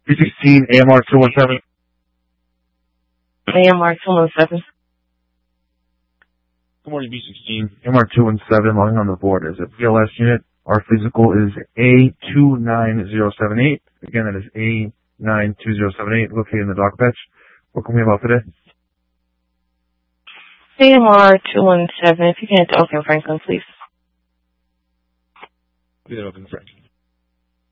B16, AMR 217. AMR 217. Good morning, B16. AMR 217, lying on the board is a PLS unit. Our physical is A29078. Again, that is A92078, located in the dock bench. What can we help today? AMR 217, if you can hit the Oakland Franklin, please. Leave it open, Frank.